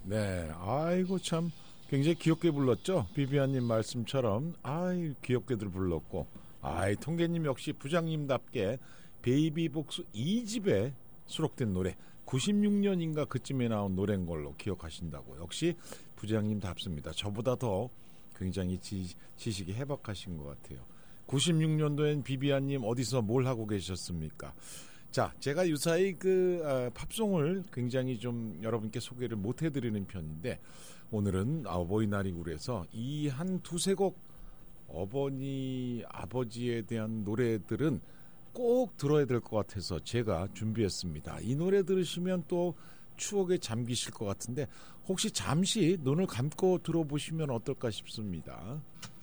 네, 아이고 참 굉장히 귀엽게 불렀죠. 비비안님 말씀처럼 아이 귀엽게들 불렀고, 아이 통계님 역시 부장님답게 베이비복스 2집에 수록된 노래 96년인가 그쯤에 나온 노래인 걸로 기억하신다고. 역시 부장님답습니다. 저보다 더 굉장히 지식이 해박하신 것 같아요. 96년도엔 비비안님 어디서 뭘 하고 계셨습니까? 자, 제가 유사히 팝송을 굉장히 좀 여러분께 소개를 못 해드리는 편인데, 오늘은 어버이날이고 그래서 이 한 두세 곡 어머니, 아버지에 대한 노래들은 꼭 들어야 될 것 같아서 제가 준비했습니다. 이 노래 들으시면 또 추억에 잠기실 것 같은데, 혹시 잠시 눈을 감고 들어보시면 어떨까 싶습니다.